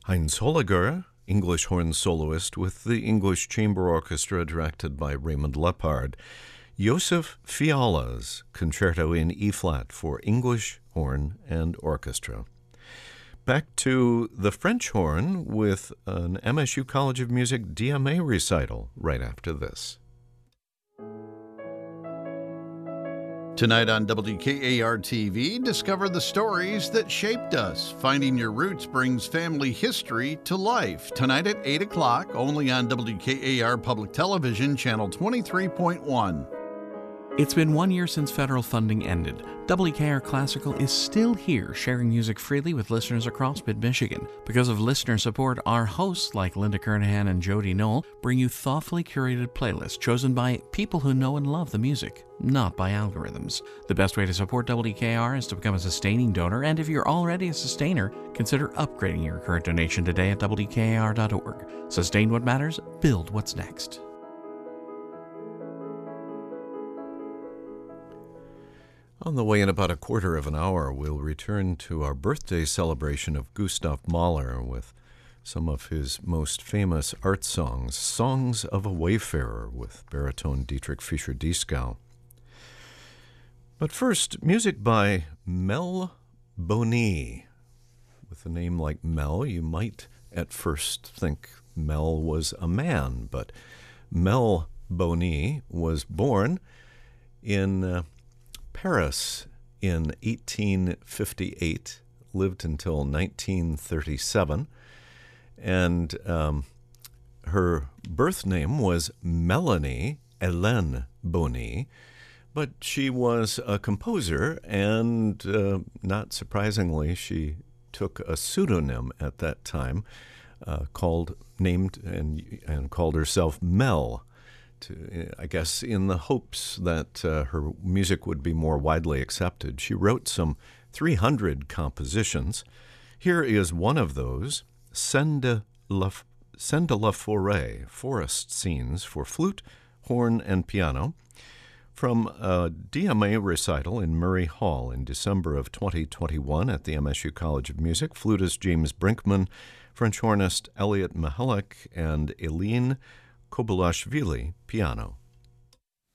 Heinz Holliger, English horn soloist with the English Chamber Orchestra directed by Raymond Lepard. Josef Fiala's Concerto in E-flat for English horn and orchestra. Back to the French horn with an MSU College of Music DMA recital right after this. Tonight on WKAR-TV, discover the stories that shaped us. Finding Your Roots brings family history to life. Tonight at 8 o'clock, only on WKAR Public Television, Channel 23.1. It's been 1 year since federal funding ended. WKR Classical is still here, sharing music freely with listeners across mid-Michigan. Because of listener support, our hosts like Linda Kernahan and Jody Knoll bring you thoughtfully curated playlists chosen by people who know and love the music, not by algorithms. The best way to support WKR is to become a sustaining donor, and if you're already a sustainer, consider upgrading your current donation today at WKAR.org. Sustain what matters, build what's next. On the way in about a quarter of an hour, we'll return to our birthday celebration of Gustav Mahler with some of his most famous art songs, Songs of a Wayfarer with baritone Dietrich Fischer-Dieskau. But first, music by Mel Boney. With a name like Mel, you might at first think Mel was a man, but Mel Boney was born in Paris in 1858, lived until 1937, and her birth name was Melanie Hélène Boney, but she was a composer, and not surprisingly, she took a pseudonym at that time, called herself Mel. I guess in the hopes that her music would be more widely accepted. She wrote some 300 compositions. Here is one of those, Scènes de la Forêt, Forest Scenes for flute, horn, and piano, from a DMA recital in Murray Hall in December of 2021 at the MSU College of Music. Flutist James Brinkman, French hornist Elliot Mihalik, and Eileen Kobalashvili, piano.